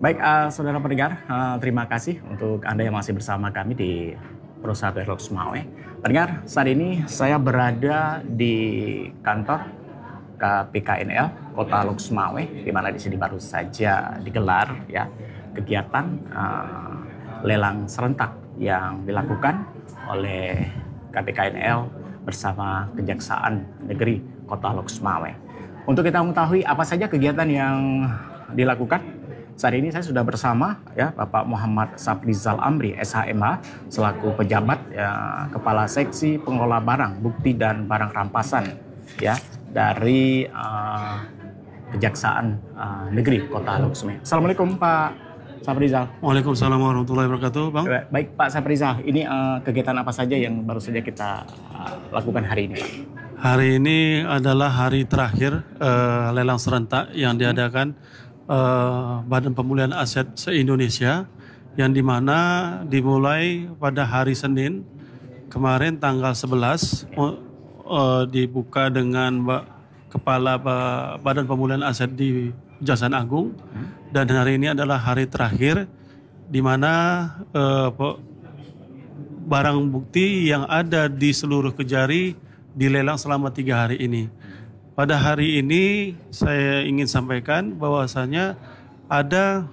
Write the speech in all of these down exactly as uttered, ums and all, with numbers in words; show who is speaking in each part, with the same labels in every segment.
Speaker 1: Baik, uh, saudara pendengar, uh, terima kasih untuk Anda yang masih bersama kami di perusahaan Lok Sumawe. Pendengar, saat ini saya berada di kantor K P K N L Kota Lok Sumawe, di mana di sini baru saja digelar ya kegiatan uh, lelang serentak yang dilakukan oleh K P K N L bersama Kejaksaan Negeri Kota Lok Sumawe. Untuk kita mengetahui apa saja kegiatan yang dilakukan, saat ini saya sudah bersama ya Bapak Muhammad Saprizal Amri, S H M H, selaku pejabat ya, Kepala Seksi Pengelola Barang, Bukti dan Barang Rampasan ya dari uh, Kejaksaan uh, Negeri Kota Lok Sumawe. Assalamualaikum Pak Saprizal.
Speaker 2: Waalaikumsalam warahmatullahi wabarakatuh, Bang.
Speaker 1: Baik Pak Saprizal, ini uh, kegiatan apa saja yang baru saja kita uh, lakukan hari ini, Pak?
Speaker 2: Hari ini adalah hari terakhir uh, lelang serentak yang diadakan uh, Badan Pemulihan Aset se-Indonesia, yang dimana dimulai pada hari Senin kemarin tanggal sebelas, uh, uh, dibuka dengan uh, Kepala uh, Badan Pemulihan Aset di Kejaksaan Agung, dan hari ini adalah hari terakhir di mana uh, barang bukti yang ada di seluruh Kejari dilelang selama tiga hari ini. Pada hari ini saya ingin sampaikan bahwasanya ada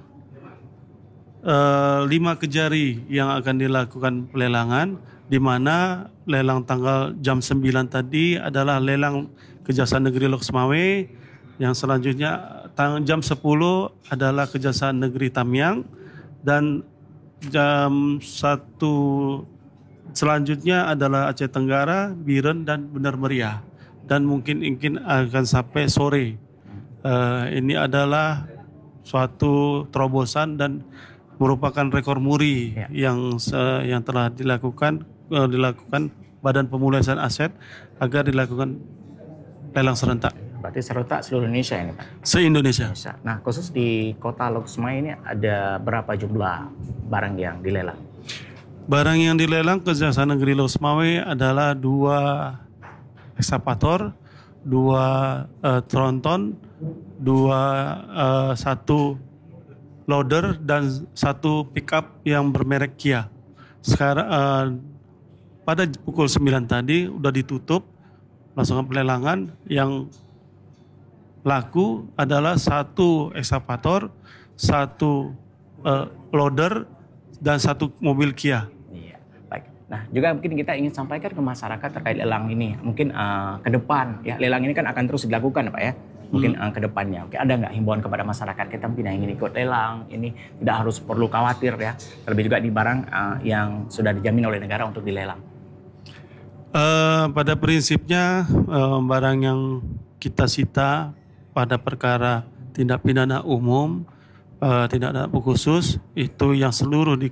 Speaker 2: uh, lima Kejari yang akan dilakukan pelelangan, di mana lelang tanggal jam sembilan tadi adalah lelang Kejaksaan Negeri Lok Sumawe, yang selanjutnya tanggal jam sepuluh adalah Kejaksaan Negeri Tamiang, dan jam satu selanjutnya adalah Aceh Tenggara, Biren, dan Benar Meriah. Dan mungkin mungkin akan sampai sore. Uh, ini adalah suatu terobosan dan merupakan rekor muri ya. yang uh, yang telah dilakukan uh, dilakukan Badan Pemulihan Aset agar dilakukan lelang serentak.
Speaker 1: Berarti serentak seluruh Indonesia ini, Pak?
Speaker 2: Se-Indonesia.
Speaker 1: Nah, khusus di Kota Lok Sumawe ini ada berapa jumlah barang yang dilelang?
Speaker 2: Barang yang dilelang Kejaksaan Negeri Lok Sumawe adalah dua ekskavator, dua uh, tronton, dua uh, satu loader, dan satu pickup yang bermerek Kia. Sekarang uh, pada pukul sembilan tadi udah ditutup melaksanakan pelelangan. Yang laku adalah satu ekskavator, satu uh, loader, dan satu mobil Kia.
Speaker 1: Nah, juga mungkin kita ingin sampaikan ke masyarakat terkait lelang ini. Mungkin uh, ke depan, ya lelang ini kan akan terus dilakukan, Pak ya. Mungkin hmm. uh, ke depannya. Oke, ada nggak himbauan kepada masyarakat kita mungkin yang ingin ikut lelang ini tidak harus perlu khawatir ya. Terlebih juga di barang uh, yang sudah dijamin oleh negara untuk dilelang.
Speaker 2: Uh, pada prinsipnya uh, barang yang kita sita pada perkara tindak pidana umum, uh, tindak pidana khusus itu yang seluruh di